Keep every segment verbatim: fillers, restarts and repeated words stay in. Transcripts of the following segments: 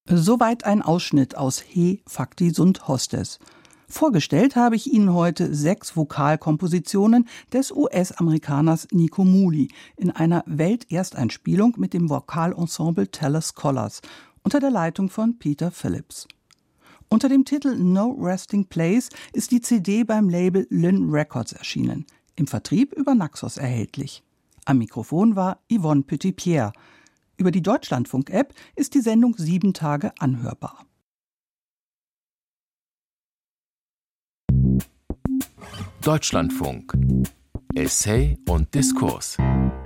Soweit ein Ausschnitt aus He Fakti Sunt Hostes. Vorgestellt habe ich Ihnen heute sechs Vokalkompositionen des U S-Amerikaners Nico Muhly in einer Weltersteinspielung mit dem Vokalensemble Teller Scholars unter der Leitung von Peter Phillips. Unter dem Titel No Resting Place ist die C D beim Label Lynn Records erschienen, im Vertrieb über Naxos erhältlich. Am Mikrofon war Yvonne Petit-Pierre. Über die Deutschlandfunk-App ist die Sendung sieben Tage anhörbar. Deutschlandfunk. Essay und Diskurs.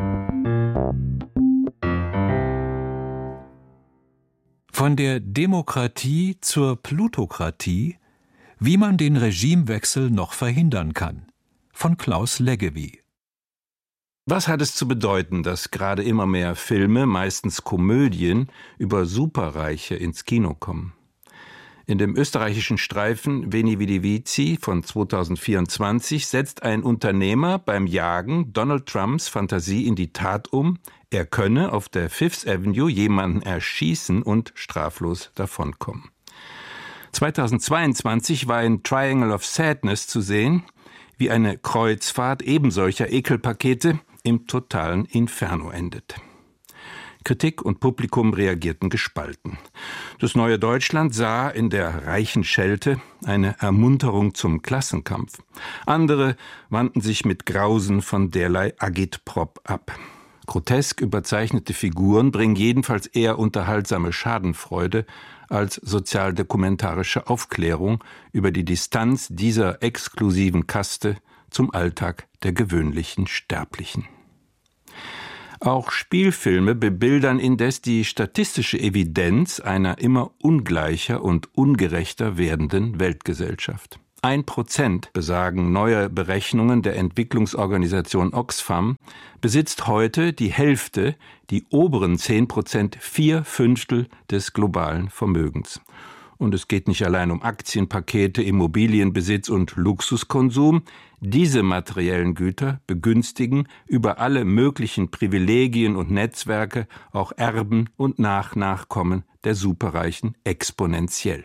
Von der Demokratie zur Plutokratie, wie man den Regimewechsel noch verhindern kann. Von Klaus Leggevi. Was hat es zu bedeuten, dass gerade immer mehr Filme, meistens Komödien, über Superreiche ins Kino kommen? In dem österreichischen Streifen Veni Vidi Vici von zweitausendvierundzwanzig setzt ein Unternehmer beim Jagen Donald Trumps Fantasie in die Tat um, er könne auf der Fifth Avenue jemanden erschießen und straflos davonkommen. zweitausendzweiundzwanzig war in Triangle of Sadness zu sehen, wie eine Kreuzfahrt ebensolcher Ekelpakete im totalen Inferno endet. Kritik und Publikum reagierten gespalten. Das neue Deutschland sah in der reichen Schelte eine Ermunterung zum Klassenkampf. Andere wandten sich mit Grausen von derlei Agitprop ab. Grotesk überzeichnete Figuren bringen jedenfalls eher unterhaltsame Schadenfreude als sozialdokumentarische Aufklärung über die Distanz dieser exklusiven Kaste zum Alltag der gewöhnlichen Sterblichen. Auch Spielfilme bebildern indes die statistische Evidenz einer immer ungleicher und ungerechter werdenden Weltgesellschaft. Ein Prozent, besagen neue Berechnungen der Entwicklungsorganisation Oxfam, besitzt heute die Hälfte, die oberen zehn Prozent, vier Fünftel des globalen Vermögens. Und es geht nicht allein um Aktienpakete, Immobilienbesitz und Luxuskonsum. Diese materiellen Güter begünstigen über alle möglichen Privilegien und Netzwerke auch Erben und Nachnachkommen der Superreichen exponentiell.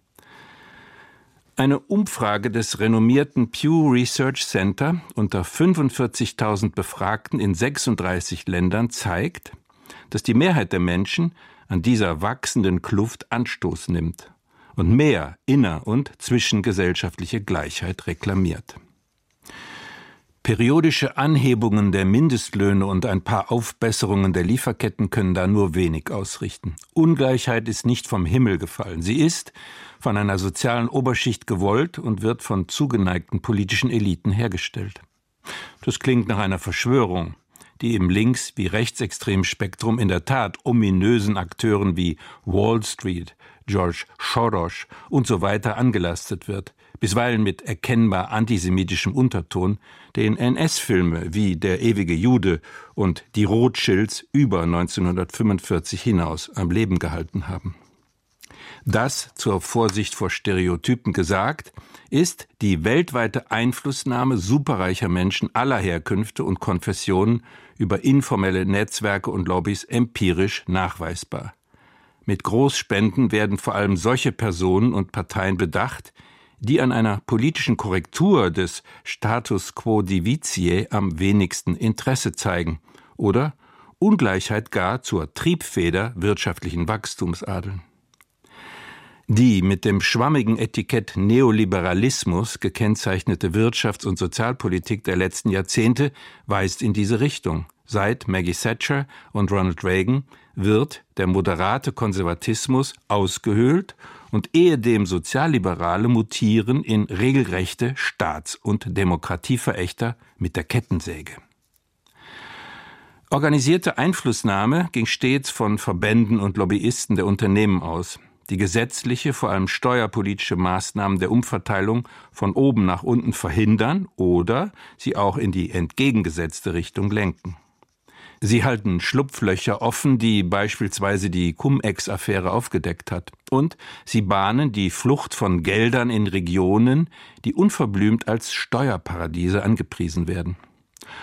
Eine Umfrage des renommierten Pew Research Center unter fünfundvierzigtausend Befragten in sechsunddreißig Ländern zeigt, dass die Mehrheit der Menschen an dieser wachsenden Kluft Anstoß nimmt und mehr inner- und zwischengesellschaftliche Gleichheit reklamiert. Periodische Anhebungen der Mindestlöhne und ein paar Aufbesserungen der Lieferketten können da nur wenig ausrichten. Ungleichheit ist nicht vom Himmel gefallen. Sie ist von einer sozialen Oberschicht gewollt und wird von zugeneigten politischen Eliten hergestellt. Das klingt nach einer Verschwörung, die im links- wie rechtsextremen Spektrum in der Tat ominösen Akteuren wie Wall Street, George Soros und so weiter angelastet wird, bisweilen mit erkennbar antisemitischem Unterton, den N S-Filme wie Der ewige Jude und Die Rothschilds über neunzehnhundertfünfundvierzig hinaus am Leben gehalten haben. Das, zur Vorsicht vor Stereotypen gesagt, ist die weltweite Einflussnahme superreicher Menschen aller Herkünfte und Konfessionen über informelle Netzwerke und Lobbys empirisch nachweisbar. Mit Großspenden werden vor allem solche Personen und Parteien bedacht, die an einer politischen Korrektur des Status quo divitiae am wenigsten Interesse zeigen oder Ungleichheit gar zur Triebfeder wirtschaftlichen Wachstums adeln. Die mit dem schwammigen Etikett Neoliberalismus gekennzeichnete Wirtschafts- und Sozialpolitik der letzten Jahrzehnte weist in diese Richtung. Seit Maggie Thatcher und Ronald Reagan wird der moderate Konservatismus ausgehöhlt und ehedem Sozialliberale mutieren in regelrechte Staats- und Demokratieverächter mit der Kettensäge. Organisierte Einflussnahme ging stets von Verbänden und Lobbyisten der Unternehmen aus, die gesetzliche, vor allem steuerpolitische Maßnahmen der Umverteilung von oben nach unten verhindern oder sie auch in die entgegengesetzte Richtung lenken. Sie halten Schlupflöcher offen, die beispielsweise die Cum-Ex-Affäre aufgedeckt hat. Und sie bahnen die Flucht von Geldern in Regionen, die unverblümt als Steuerparadiese angepriesen werden.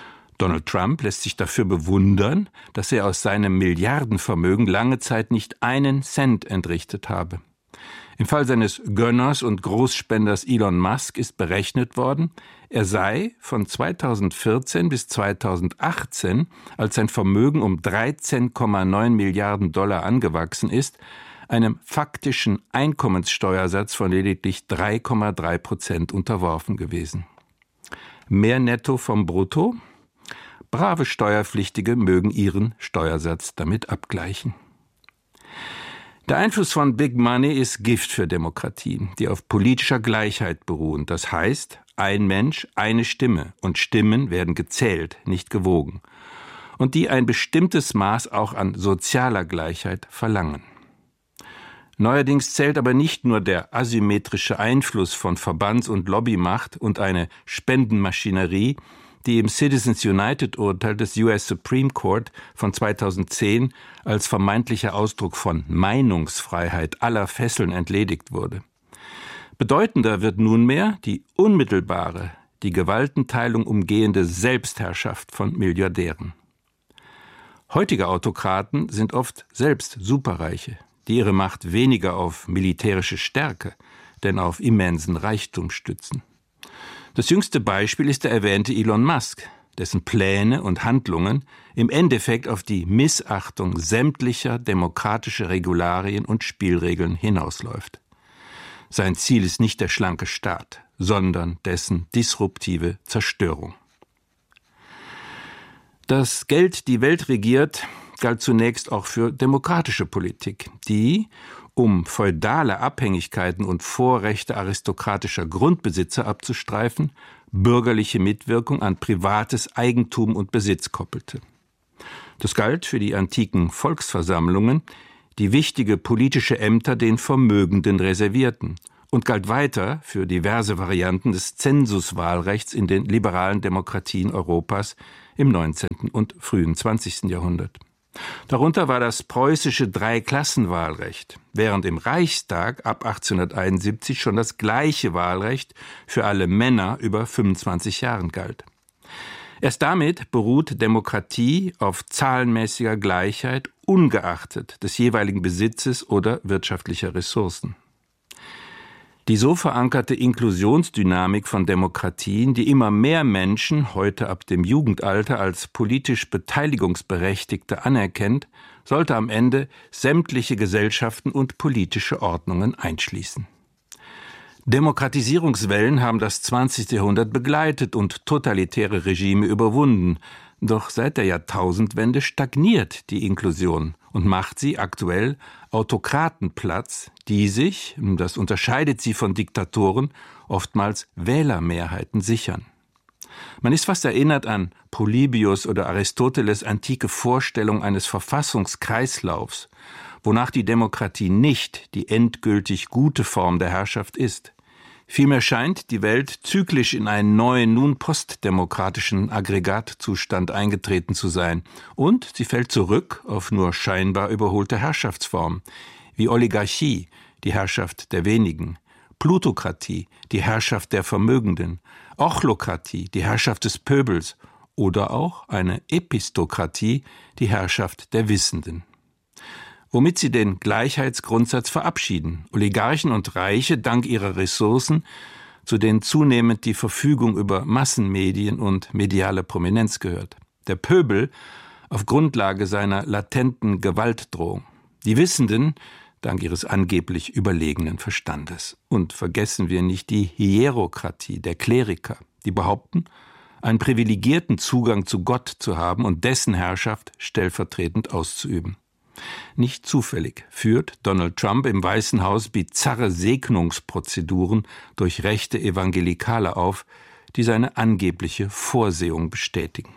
Donald Trump lässt sich dafür bewundern, dass er aus seinem Milliardenvermögen lange Zeit nicht einen Cent entrichtet habe. Im Fall seines Gönners und Großspenders Elon Musk ist berechnet worden, er sei von zweitausendvierzehn bis zweitausendachtzehn, als sein Vermögen um dreizehn Komma neun Milliarden Dollar angewachsen ist, einem faktischen Einkommenssteuersatz von lediglich drei Komma drei Prozent unterworfen gewesen. Mehr Netto vom Brutto? Brave Steuerpflichtige mögen ihren Steuersatz damit abgleichen. Der Einfluss von Big Money ist Gift für Demokratien, die auf politischer Gleichheit beruhen. Das heißt, ein Mensch, eine Stimme und Stimmen werden gezählt, nicht gewogen. Und die ein bestimmtes Maß auch an sozialer Gleichheit verlangen. Neuerdings zählt aber nicht nur der asymmetrische Einfluss von Verbands- und Lobbymacht und eine Spendenmaschinerie, die im Citizens United-Urteil des U S Supreme Court von zweitausendzehn als vermeintlicher Ausdruck von Meinungsfreiheit aller Fesseln entledigt wurde. Bedeutender wird nunmehr die unmittelbare, die Gewaltenteilung umgehende Selbstherrschaft von Milliardären. Heutige Autokraten sind oft selbst Superreiche, die ihre Macht weniger auf militärische Stärke, denn auf immensen Reichtum stützen. Das jüngste Beispiel ist der erwähnte Elon Musk, dessen Pläne und Handlungen im Endeffekt auf die Missachtung sämtlicher demokratischer Regularien und Spielregeln hinausläuft. Sein Ziel ist nicht der schlanke Staat, sondern dessen disruptive Zerstörung. Dass Geld die Welt regiert, galt zunächst auch für demokratische Politik, die, um feudale Abhängigkeiten und Vorrechte aristokratischer Grundbesitzer abzustreifen, bürgerliche Mitwirkung an privates Eigentum und Besitz koppelte. Das galt für die antiken Volksversammlungen, die wichtige politische Ämter den Vermögenden reservierten, und galt weiter für diverse Varianten des Zensuswahlrechts in den liberalen Demokratien Europas im neunzehnten und frühen zwanzigsten Jahrhundert. Darunter war das preußische Dreiklassenwahlrecht, während im Reichstag ab achtzehnhunderteinundsiebzig schon das gleiche Wahlrecht für alle Männer über fünfundzwanzig Jahren galt. Erst damit beruht Demokratie auf zahlenmäßiger Gleichheit, ungeachtet des jeweiligen Besitzes oder wirtschaftlicher Ressourcen. Die so verankerte Inklusionsdynamik von Demokratien, die immer mehr Menschen heute ab dem Jugendalter als politisch Beteiligungsberechtigte anerkennt, sollte am Ende sämtliche Gesellschaften und politische Ordnungen einschließen. Demokratisierungswellen haben das zwanzigste Jahrhundert begleitet und totalitäre Regime überwunden. Doch seit der Jahrtausendwende stagniert die Inklusion und macht sie aktuell Autokratenplatz, die sich, das unterscheidet sie von Diktatoren, oftmals Wählermehrheiten sichern. Man ist fast erinnert an Polybius oder Aristoteles' antike Vorstellung eines Verfassungskreislaufs, wonach die Demokratie nicht die endgültig gute Form der Herrschaft ist. Vielmehr scheint die Welt zyklisch in einen neuen, nun postdemokratischen Aggregatzustand eingetreten zu sein. Und sie fällt zurück auf nur scheinbar überholte Herrschaftsformen, wie Oligarchie, die Herrschaft der wenigen, Plutokratie, die Herrschaft der Vermögenden, Ochlokratie, die Herrschaft des Pöbels oder auch eine Epistokratie, die Herrschaft der Wissenden. Womit sie den Gleichheitsgrundsatz verabschieden. Oligarchen und Reiche dank ihrer Ressourcen, zu denen zunehmend die Verfügung über Massenmedien und mediale Prominenz gehört. Der Pöbel auf Grundlage seiner latenten Gewaltdrohung. Die Wissenden dank ihres angeblich überlegenen Verstandes. Und vergessen wir nicht die Hierokratie der Kleriker, die behaupten, einen privilegierten Zugang zu Gott zu haben und dessen Herrschaft stellvertretend auszuüben. Nicht zufällig führt Donald Trump im Weißen Haus bizarre Segnungsprozeduren durch rechte Evangelikale auf, die seine angebliche Vorsehung bestätigen.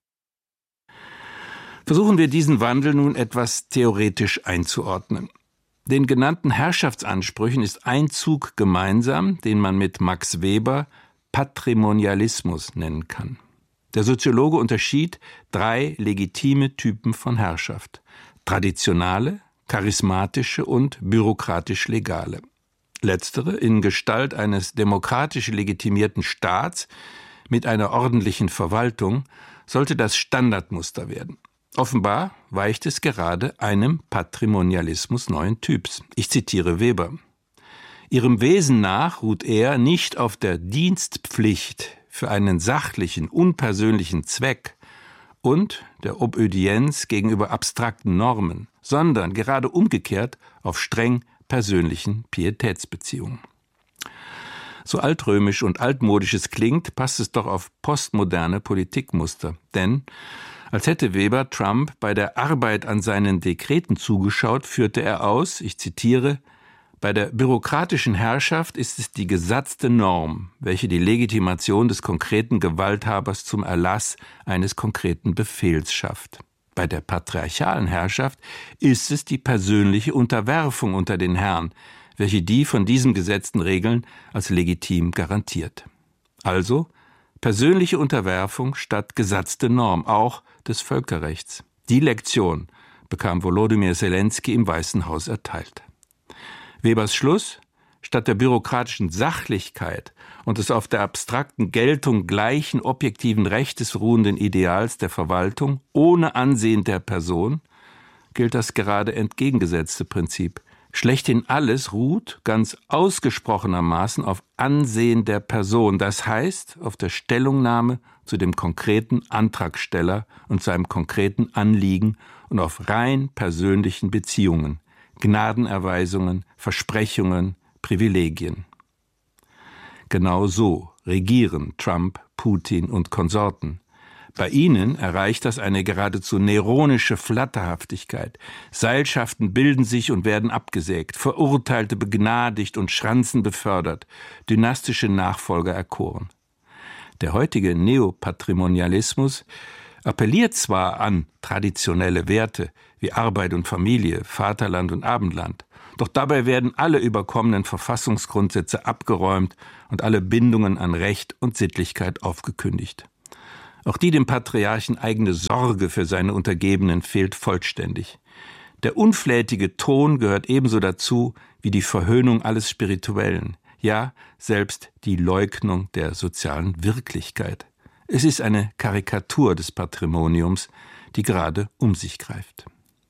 Versuchen wir diesen Wandel nun etwas theoretisch einzuordnen. Den genannten Herrschaftsansprüchen ist ein Zug gemeinsam, den man mit Max Weber Patrimonialismus nennen kann. Der Soziologe unterschied drei legitime Typen von Herrschaft: traditionale, charismatische und bürokratisch-legale. Letztere in Gestalt eines demokratisch legitimierten Staats mit einer ordentlichen Verwaltung sollte das Standardmuster werden. Offenbar weicht es gerade einem Patrimonialismus neuen Typs. Ich zitiere Weber. Ihrem Wesen nach ruht er nicht auf der Dienstpflicht für einen sachlichen, unpersönlichen Zweck und der Obödienz gegenüber abstrakten Normen, sondern gerade umgekehrt auf streng persönlichen Pietätsbeziehungen. So altrömisch und altmodisch es klingt, passt es doch auf postmoderne Politikmuster. Denn als hätte Weber Trump bei der Arbeit an seinen Dekreten zugeschaut, führte er aus, ich zitiere, bei der bürokratischen Herrschaft ist es die gesatzte Norm, welche die Legitimation des konkreten Gewalthabers zum Erlass eines konkreten Befehls schafft. Bei der patriarchalen Herrschaft ist es die persönliche Unterwerfung unter den Herrn, welche die von diesem gesetzten Regeln als legitim garantiert. Also persönliche Unterwerfung statt gesatzte Norm, auch des Völkerrechts. Die Lektion bekam Volodymyr Zelensky im Weißen Haus erteilt. Webers Schluss: Statt der bürokratischen Sachlichkeit und des auf der abstrakten Geltung gleichen objektiven Rechtes ruhenden Ideals der Verwaltung ohne Ansehen der Person gilt das gerade entgegengesetzte Prinzip. Schlechthin alles ruht ganz ausgesprochenermaßen auf Ansehen der Person, das heißt auf der Stellungnahme zu dem konkreten Antragsteller und seinem konkreten Anliegen und auf rein persönlichen Beziehungen, Gnadenerweisungen, Versprechungen, Privilegien. Genau so regieren Trump, Putin und Konsorten. Bei ihnen erreicht das eine geradezu neronische Flatterhaftigkeit. Seilschaften bilden sich und werden abgesägt, Verurteilte begnadigt und Schranzen befördert, dynastische Nachfolger erkoren. Der heutige Neopatrimonialismus appelliert zwar an traditionelle Werte wie Arbeit und Familie, Vaterland und Abendland, doch dabei werden alle überkommenen Verfassungsgrundsätze abgeräumt und alle Bindungen an Recht und Sittlichkeit aufgekündigt. Auch die dem Patriarchen eigene Sorge für seine Untergebenen fehlt vollständig. Der unflätige Ton gehört ebenso dazu wie die Verhöhnung alles Spirituellen, ja, selbst die Leugnung der sozialen Wirklichkeit. Es ist eine Karikatur des Patrimoniums, die gerade um sich greift.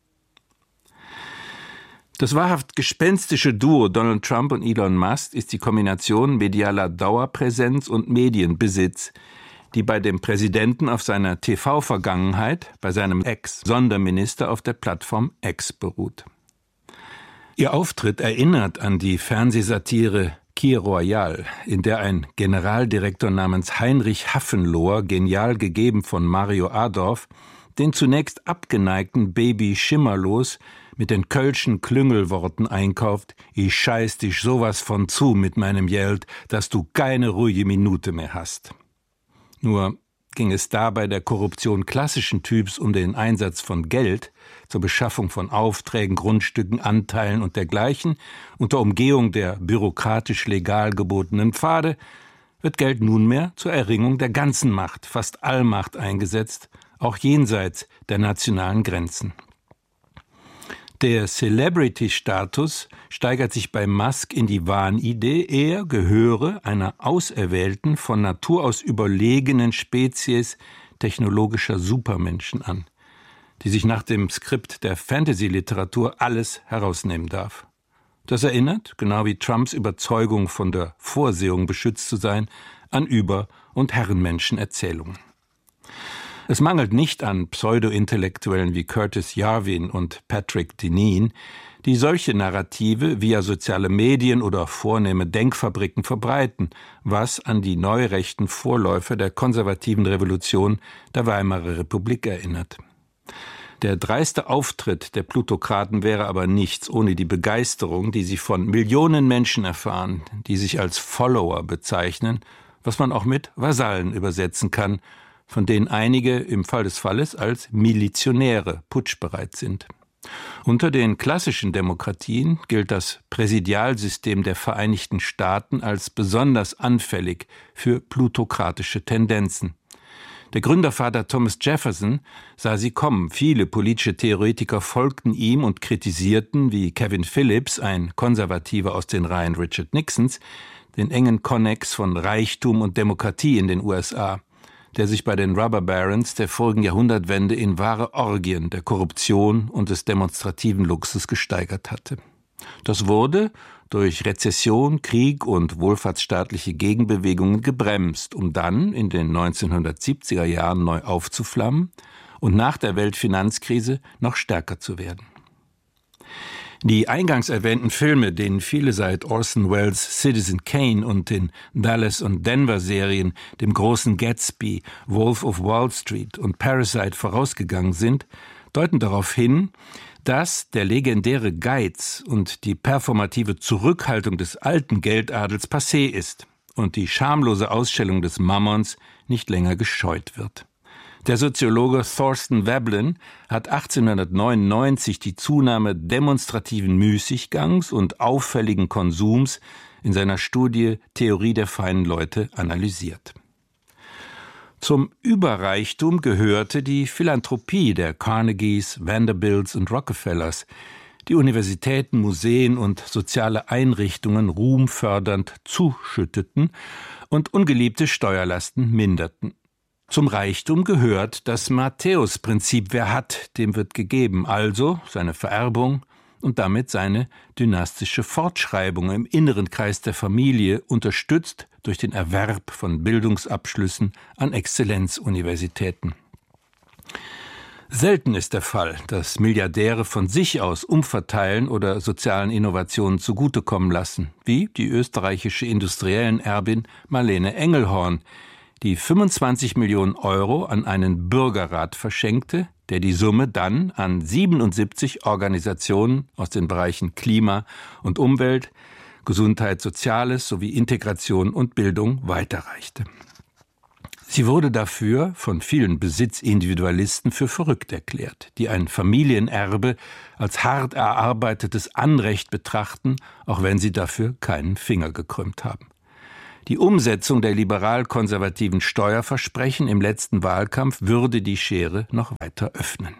Das wahrhaft gespenstische Duo Donald Trump und Elon Musk ist die Kombination medialer Dauerpräsenz und Medienbesitz, die bei dem Präsidenten auf seiner T V-Vergangenheit, bei seinem Ex-Sonderminister auf der Plattform X beruht. Ihr Auftritt erinnert an die Fernsehsatire Kir Royal, in der ein Generaldirektor namens Heinrich Hafenlohr, genial gegeben von Mario Adorf, den zunächst abgeneigten Baby Schimmerlos mit den kölschen Klüngelworten einkauft: Ich scheiß dich sowas von zu mit meinem Geld, dass du keine ruhige Minute mehr hast. Nur ging es dabei der Korruption klassischen Typs um den Einsatz von Geld zur Beschaffung von Aufträgen, Grundstücken, Anteilen und dergleichen, unter Umgehung der bürokratisch legal gebotenen Pfade, wird Geld nunmehr zur Erringung der ganzen Macht, fast Allmacht eingesetzt, auch jenseits der nationalen Grenzen. Der Celebrity-Status steigert sich bei Musk in die Wahnidee, er gehöre einer auserwählten, von Natur aus überlegenen Spezies technologischer Supermenschen an, die sich nach dem Skript der Fantasy-Literatur alles herausnehmen darf. Das erinnert, genau wie Trumps Überzeugung von der Vorsehung beschützt zu sein, an Über- und Herrenmenschen-Erzählungen. Es mangelt nicht an Pseudo-Intellektuellen wie Curtis Yarvin und Patrick Deneen, die solche Narrative via soziale Medien oder vornehme Denkfabriken verbreiten, was an die neurechten Vorläufer der konservativen Revolution der Weimarer Republik erinnert. Der dreiste Auftritt der Plutokraten wäre aber nichts ohne die Begeisterung, die sie von Millionen Menschen erfahren, die sich als Follower bezeichnen, was man auch mit Vasallen übersetzen kann, von denen einige im Fall des Falles als Milizionäre putschbereit sind. Unter den klassischen Demokratien gilt das Präsidialsystem der Vereinigten Staaten als besonders anfällig für plutokratische Tendenzen. Der Gründervater Thomas Jefferson sah sie kommen. Viele politische Theoretiker folgten ihm und kritisierten, wie Kevin Phillips, ein Konservativer aus den Reihen Richard Nixons, den engen Konnex von Reichtum und Demokratie in den U S A. der sich bei den Rubber Barons der vorigen Jahrhundertwende in wahre Orgien der Korruption und des demonstrativen Luxus gesteigert hatte. Das wurde durch Rezession, Krieg und wohlfahrtsstaatliche Gegenbewegungen gebremst, um dann in den neunzehnhundertsiebziger Jahren neu aufzuflammen und nach der Weltfinanzkrise noch stärker zu werden. Die eingangs erwähnten Filme, denen viele seit Orson Welles' Citizen Kane und den Dallas- und Denver-Serien, dem großen Gatsby, Wolf of Wall Street und Parasite vorausgegangen sind, deuten darauf hin, dass der legendäre Geiz und die performative Zurückhaltung des alten Geldadels passé ist und die schamlose Ausstellung des Mammons nicht länger gescheut wird. Der Soziologe Thorsten Veblen hat achtzehnhundertneunundneunzig die Zunahme demonstrativen Müßiggangs und auffälligen Konsums in seiner Studie Theorie der feinen Leute analysiert. Zum Überreichtum gehörte die Philanthropie der Carnegies, Vanderbilts und Rockefellers, die Universitäten, Museen und soziale Einrichtungen ruhmfördernd zuschütteten und ungeliebte Steuerlasten minderten. Zum Reichtum gehört das Matthäus-Prinzip: Wer hat, dem wird gegeben, also seine Vererbung und damit seine dynastische Fortschreibung im inneren Kreis der Familie, unterstützt durch den Erwerb von Bildungsabschlüssen an Exzellenzuniversitäten. Selten ist der Fall, dass Milliardäre von sich aus umverteilen oder sozialen Innovationen zugutekommen lassen, wie die österreichische Industriellenerbin Marlene Engelhorn, die fünfundzwanzig Millionen Euro an einen Bürgerrat verschenkte, der die Summe dann an siebenundsiebzig Organisationen aus den Bereichen Klima und Umwelt, Gesundheit, Soziales sowie Integration und Bildung weiterreichte. Sie wurde dafür von vielen Besitzindividualisten für verrückt erklärt, die ein Familienerbe als hart erarbeitetes Anrecht betrachten, auch wenn sie dafür keinen Finger gekrümmt haben. Die Umsetzung der liberal-konservativen Steuerversprechen im letzten Wahlkampf würde die Schere noch weiter öffnen.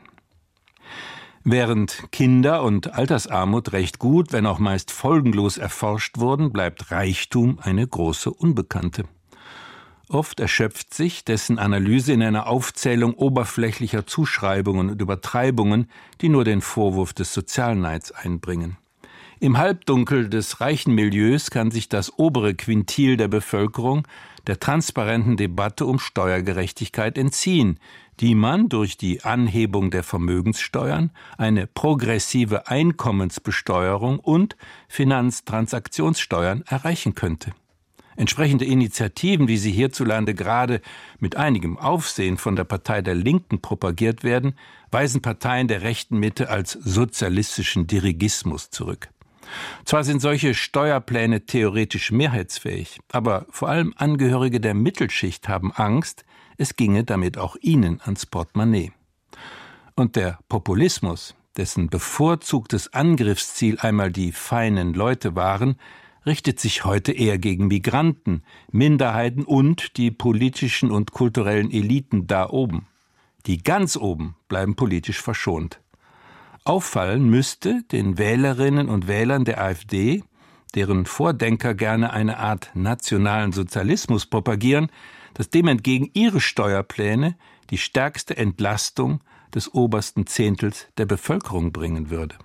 Während Kinder- und Altersarmut recht gut, wenn auch meist folgenlos erforscht wurden, bleibt Reichtum eine große Unbekannte. Oft erschöpft sich dessen Analyse in einer Aufzählung oberflächlicher Zuschreibungen und Übertreibungen, die nur den Vorwurf des Sozialneids einbringen. Im Halbdunkel des reichen Milieus kann sich das obere Quintil der Bevölkerung der transparenten Debatte um Steuergerechtigkeit entziehen, die man durch die Anhebung der Vermögenssteuern, eine progressive Einkommensbesteuerung und Finanztransaktionssteuern erreichen könnte. Entsprechende Initiativen, wie sie hierzulande gerade mit einigem Aufsehen von der Partei der Linken propagiert werden, weisen Parteien der rechten Mitte als sozialistischen Dirigismus zurück. Zwar sind solche Steuerpläne theoretisch mehrheitsfähig, aber vor allem Angehörige der Mittelschicht haben Angst, es ginge damit auch ihnen ans Portemonnaie. Und der Populismus, dessen bevorzugtes Angriffsziel einmal die feinen Leute waren, richtet sich heute eher gegen Migranten, Minderheiten und die politischen und kulturellen Eliten da oben. Die ganz oben bleiben politisch verschont. Auffallen müsste den Wählerinnen und Wählern der AfD, deren Vordenker gerne eine Art nationalen Sozialismus propagieren, dass dem entgegen ihre Steuerpläne die stärkste Entlastung des obersten Zehntels der Bevölkerung bringen würde.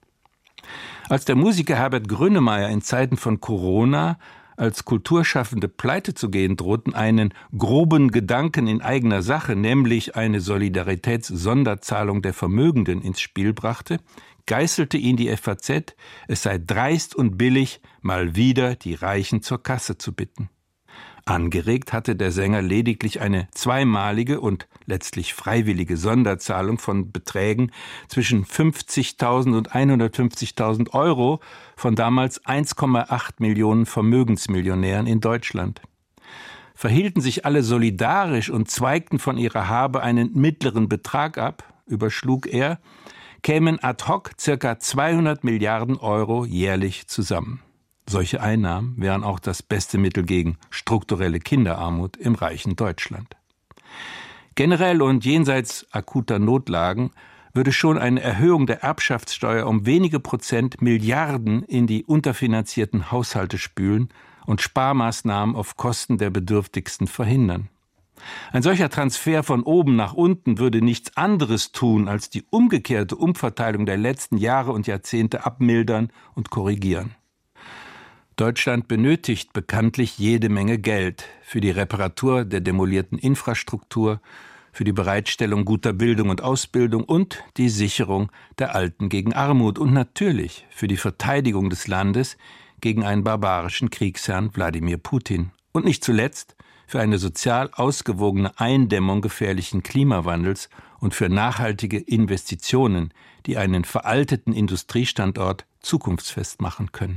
Als der Musiker Herbert Grönemeyer in Zeiten von Corona als Kulturschaffende pleite zu gehen drohten, einen groben Gedanken in eigener Sache, nämlich eine Solidaritätssonderzahlung der Vermögenden ins Spiel brachte, geißelte ihn die F A Z, es sei dreist und billig, mal wieder die Reichen zur Kasse zu bitten. Angeregt hatte der Sänger lediglich eine zweimalige und letztlich freiwillige Sonderzahlung von Beträgen zwischen fünfzigtausend und hundertfünfzigtausend Euro von damals eins Komma acht Millionen Vermögensmillionären in Deutschland. Verhielten sich alle solidarisch und zweigten von ihrer Habe einen mittleren Betrag ab, überschlug er, kämen ad hoc circa zweihundert Milliarden Euro jährlich zusammen. Solche Einnahmen wären auch das beste Mittel gegen strukturelle Kinderarmut im reichen Deutschland. Generell und jenseits akuter Notlagen würde schon eine Erhöhung der Erbschaftssteuer um wenige Prozent Milliarden in die unterfinanzierten Haushalte spülen und Sparmaßnahmen auf Kosten der Bedürftigsten verhindern. Ein solcher Transfer von oben nach unten würde nichts anderes tun, als die umgekehrte Umverteilung der letzten Jahre und Jahrzehnte abmildern und korrigieren. Deutschland benötigt bekanntlich jede Menge Geld für die Reparatur der demolierten Infrastruktur, für die Bereitstellung guter Bildung und Ausbildung und die Sicherung der Alten gegen Armut und natürlich für die Verteidigung des Landes gegen einen barbarischen Kriegsherrn Wladimir Putin. Und nicht zuletzt für eine sozial ausgewogene Eindämmung gefährlichen Klimawandels und für nachhaltige Investitionen, die einen veralteten Industriestandort zukunftsfest machen können.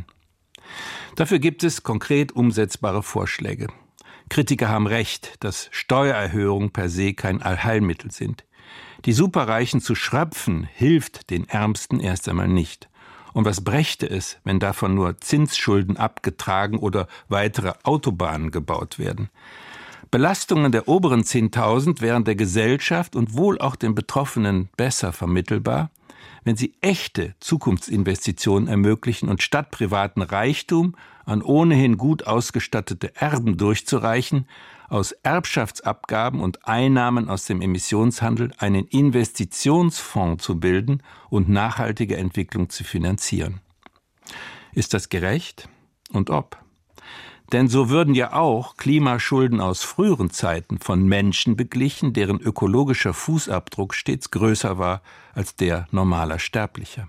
Dafür gibt es konkret umsetzbare Vorschläge. Kritiker haben recht, dass Steuererhöhungen per se kein Allheilmittel sind. Die Superreichen zu schröpfen, hilft den Ärmsten erst einmal nicht. Und was brächte es, wenn davon nur Zinsschulden abgetragen oder weitere Autobahnen gebaut werden? Belastungen der oberen zehntausend wären der Gesellschaft und wohl auch den Betroffenen besser vermittelbar, wenn sie echte Zukunftsinvestitionen ermöglichen und statt privaten Reichtum an ohnehin gut ausgestattete Erben durchzureichen, aus Erbschaftsabgaben und Einnahmen aus dem Emissionshandel einen Investitionsfonds zu bilden und nachhaltige Entwicklung zu finanzieren. Ist das gerecht? Und ob? Denn so würden ja auch Klimaschulden aus früheren Zeiten von Menschen beglichen, deren ökologischer Fußabdruck stets größer war als der normaler Sterblicher.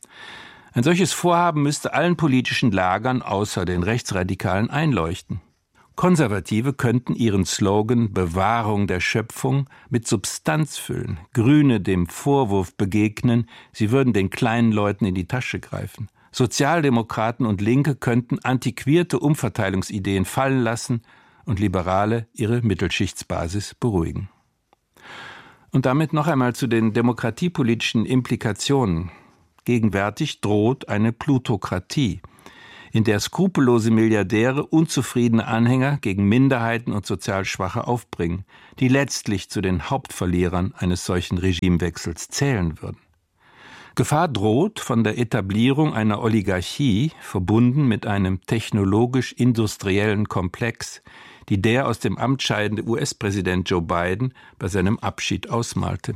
Ein solches Vorhaben müsste allen politischen Lagern außer den Rechtsradikalen einleuchten. Konservative könnten ihren Slogan Bewahrung der Schöpfung mit Substanz füllen, Grüne dem Vorwurf begegnen, sie würden den kleinen Leuten in die Tasche greifen. Sozialdemokraten und Linke könnten antiquierte Umverteilungsideen fallen lassen und Liberale ihre Mittelschichtsbasis beruhigen. Und damit noch einmal zu den demokratiepolitischen Implikationen. Gegenwärtig droht eine Plutokratie, in der skrupellose Milliardäre unzufriedene Anhänger gegen Minderheiten und sozial Schwache aufbringen, die letztlich zu den Hauptverlierern eines solchen Regimewechsels zählen würden. Gefahr droht von der Etablierung einer Oligarchie, verbunden mit einem technologisch-industriellen Komplex, die der aus dem Amt scheidende U S-Präsident Joe Biden bei seinem Abschied ausmalte.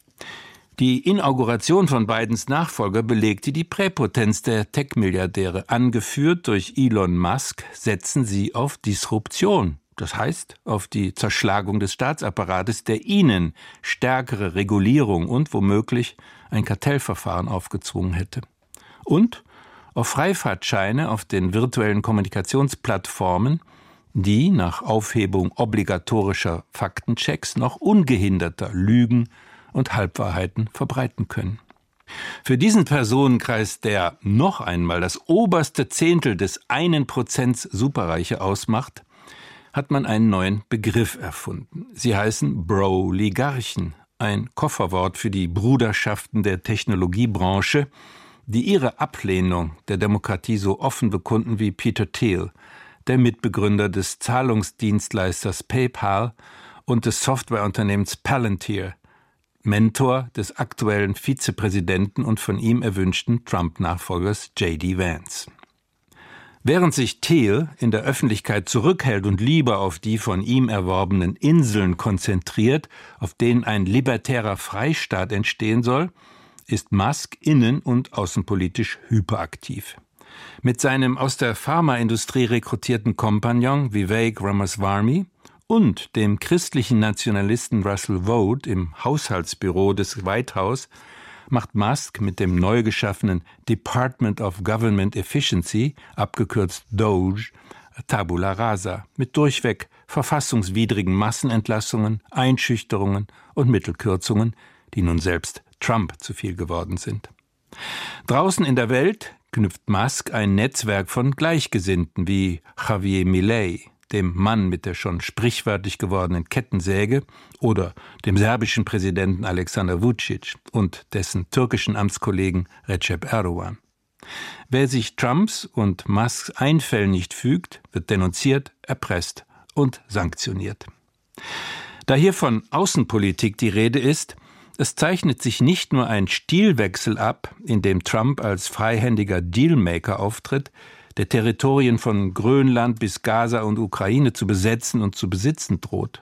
Die Inauguration von Bidens Nachfolger belegte die Präpotenz der Tech-Milliardäre. Angeführt durch Elon Musk setzen sie auf Disruption, das heißt auf die Zerschlagung des Staatsapparates, der ihnen stärkere Regulierung und womöglich ein Kartellverfahren aufgezwungen hätte. Und auf Freifahrtscheine auf den virtuellen Kommunikationsplattformen, die nach Aufhebung obligatorischer Faktenchecks noch ungehinderter Lügen und Halbwahrheiten verbreiten können. Für diesen Personenkreis, der noch einmal das oberste Zehntel des einen Prozent Superreiche ausmacht, hat man einen neuen Begriff erfunden. Sie heißen Broligarchen, ein Kofferwort für die Bruderschaften der Technologiebranche, die ihre Ablehnung der Demokratie so offen bekunden wie Peter Thiel, der Mitbegründer des Zahlungsdienstleisters PayPal und des Softwareunternehmens Palantir, Mentor des aktuellen Vizepräsidenten und von ihm erwünschten Trump-Nachfolgers J D Vance. Während sich Thiel in der Öffentlichkeit zurückhält und lieber auf die von ihm erworbenen Inseln konzentriert, auf denen ein libertärer Freistaat entstehen soll, ist Musk innen- und außenpolitisch hyperaktiv. Mit seinem aus der Pharmaindustrie rekrutierten Kompagnon Vivek Ramaswamy und dem christlichen Nationalisten Russell Vought im Haushaltsbüro des White House macht Musk mit dem neu geschaffenen Department of Government Efficiency, abgekürzt Doge, Tabula rasa, mit durchweg verfassungswidrigen Massenentlassungen, Einschüchterungen und Mittelkürzungen, die nun selbst Trump zu viel geworden sind. Draußen in der Welt knüpft Musk ein Netzwerk von Gleichgesinnten wie Javier Milei, dem Mann mit der schon sprichwörtlich gewordenen Kettensäge, oder dem serbischen Präsidenten Alexander Vučić und dessen türkischen Amtskollegen Recep Erdogan. Wer sich Trumps und Musks Einfällen nicht fügt, wird denunziert, erpresst und sanktioniert. Da hier von Außenpolitik die Rede ist, es zeichnet sich nicht nur ein Stilwechsel ab, in dem Trump als freihändiger Dealmaker auftritt, der Territorien von Grönland bis Gaza und Ukraine zu besetzen und zu besitzen droht.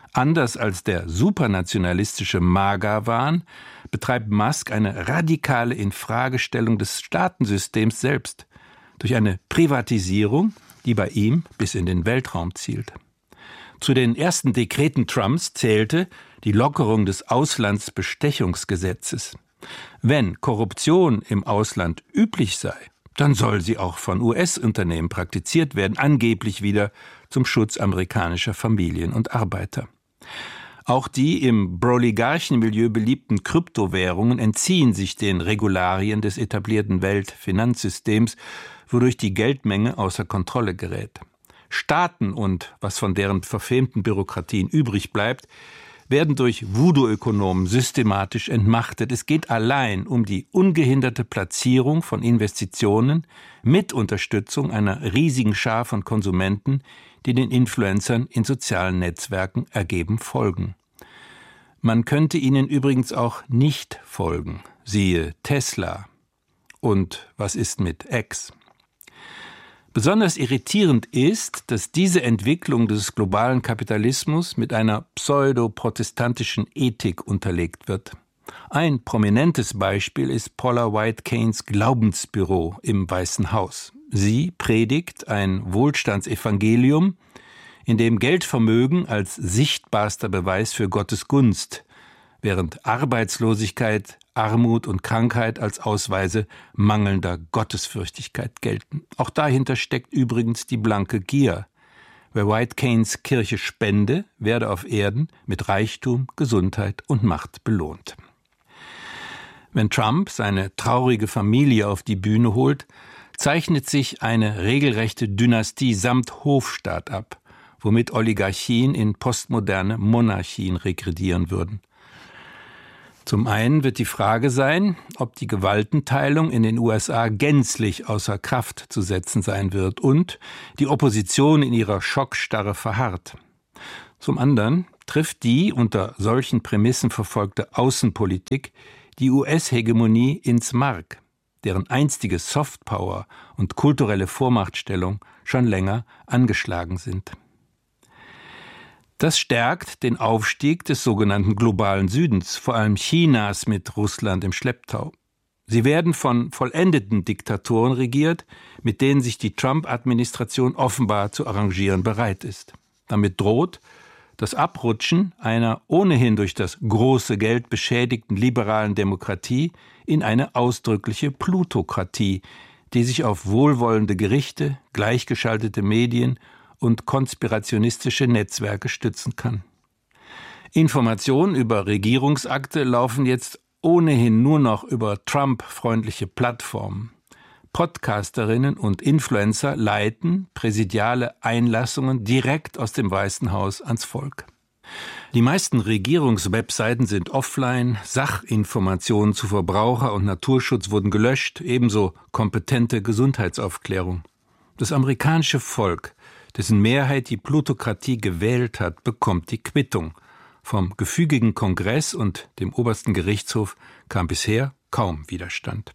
Anders als der supernationalistische MAGA-Wahn betreibt Musk eine radikale Infragestellung des Staatensystems selbst durch eine Privatisierung, die bei ihm bis in den Weltraum zielt. Zu den ersten Dekreten Trumps zählte die Lockerung des Auslandsbestechungsgesetzes. Wenn Korruption im Ausland üblich sei, dann soll sie auch von U S-Unternehmen praktiziert werden, angeblich wieder zum Schutz amerikanischer Familien und Arbeiter. Auch die im Broligarchenmilieu beliebten Kryptowährungen entziehen sich den Regularien des etablierten Weltfinanzsystems, wodurch die Geldmenge außer Kontrolle gerät. Staaten und was von deren verfemten Bürokratien übrig bleibt, werden durch Voodoo-Ökonomen systematisch entmachtet. Es geht allein um die ungehinderte Platzierung von Investitionen mit Unterstützung einer riesigen Schar von Konsumenten, die den Influencern in sozialen Netzwerken ergeben folgen. Man könnte ihnen übrigens auch nicht folgen, siehe Tesla. Und was ist mit X? Besonders irritierend ist, dass diese Entwicklung des globalen Kapitalismus mit einer pseudo-protestantischen Ethik unterlegt wird. Ein prominentes Beispiel ist Paula White Cains Glaubensbüro im Weißen Haus. Sie predigt ein Wohlstandsevangelium, in dem Geldvermögen als sichtbarster Beweis für Gottes Gunst, während Arbeitslosigkeit, Armut und Krankheit als Ausweise mangelnder Gottesfürchtigkeit gelten. Auch dahinter steckt übrigens die blanke Gier. Wer White Cains Kirche spende, werde auf Erden mit Reichtum, Gesundheit und Macht belohnt. Wenn Trump seine traurige Familie auf die Bühne holt, zeichnet sich eine regelrechte Dynastie samt Hofstaat ab, womit Oligarchien in postmoderne Monarchien regredieren würden. Zum einen wird die Frage sein, ob die Gewaltenteilung in den U S A gänzlich außer Kraft zu setzen sein wird und die Opposition in ihrer Schockstarre verharrt. Zum anderen trifft die unter solchen Prämissen verfolgte Außenpolitik die U S-Hegemonie ins Mark, deren einstige Softpower und kulturelle Vormachtstellung schon länger angeschlagen sind. Das stärkt den Aufstieg des sogenannten globalen Südens, vor allem Chinas mit Russland im Schlepptau. Sie werden von vollendeten Diktatoren regiert, mit denen sich die Trump-Administration offenbar zu arrangieren bereit ist. Damit droht das Abrutschen einer ohnehin durch das große Geld beschädigten liberalen Demokratie in eine ausdrückliche Plutokratie, die sich auf wohlwollende Gerichte, gleichgeschaltete Medien und konspirationistische Netzwerke stützen kann. Informationen über Regierungsakte laufen jetzt ohnehin nur noch über Trump-freundliche Plattformen. Podcasterinnen und Influencer leiten präsidiale Einlassungen direkt aus dem Weißen Haus ans Volk. Die meisten Regierungswebseiten sind offline, Sachinformationen zu Verbraucher- und Naturschutz wurden gelöscht, ebenso kompetente Gesundheitsaufklärung. Das amerikanische Volk, dessen Mehrheit die Plutokratie gewählt hat, bekommt die Quittung. Vom gefügigen Kongress und dem obersten Gerichtshof kam bisher kaum Widerstand.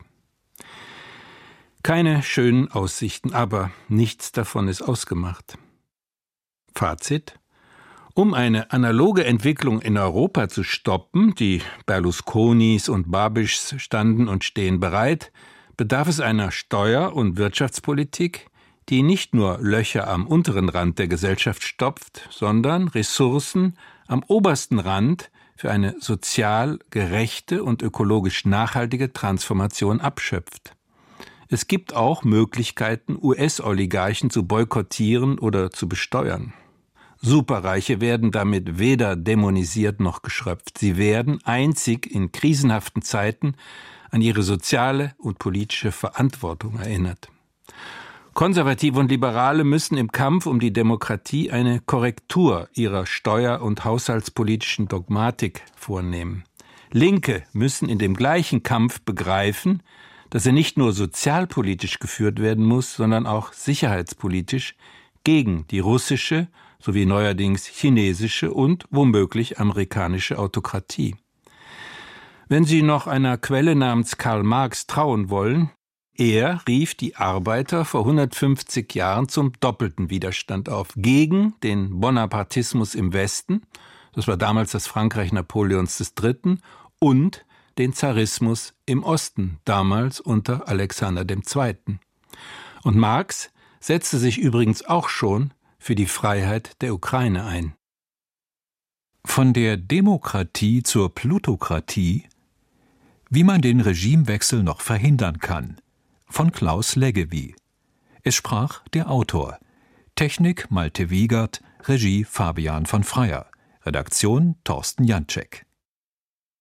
Keine schönen Aussichten, aber nichts davon ist ausgemacht. Fazit: Um eine analoge Entwicklung in Europa zu stoppen, die Berlusconis und Babischs standen und stehen bereit, bedarf es einer Steuer- und Wirtschaftspolitik, die nicht nur Löcher am unteren Rand der Gesellschaft stopft, sondern Ressourcen am obersten Rand für eine sozial gerechte und ökologisch nachhaltige Transformation abschöpft. Es gibt auch Möglichkeiten, U S-Oligarchen zu boykottieren oder zu besteuern. Superreiche werden damit weder dämonisiert noch geschröpft. Sie werden einzig in krisenhaften Zeiten an ihre soziale und politische Verantwortung erinnert. Konservative und Liberale müssen im Kampf um die Demokratie eine Korrektur ihrer steuer- und haushaltspolitischen Dogmatik vornehmen. Linke müssen in dem gleichen Kampf begreifen, dass er nicht nur sozialpolitisch geführt werden muss, sondern auch sicherheitspolitisch gegen die russische sowie neuerdings chinesische und womöglich amerikanische Autokratie. Wenn Sie noch einer Quelle namens Karl Marx trauen wollen, er rief die Arbeiter vor hundertfünfzig Jahren zum doppelten Widerstand auf, gegen den Bonapartismus im Westen das war damals das Frankreich Napoleons des Dritten, und den Zarismus im Osten, damals unter Alexander dem Zweiten. Und Marx setzte sich übrigens auch schon für die Freiheit der Ukraine ein. Von der Demokratie zur Plutokratie, wie man den Regimewechsel noch verhindern kann, von Klaus Leggevi. Es sprach der Autor. Technik Malte Wiegert, Regie Fabian von Freyer, Redaktion Thorsten Janczek.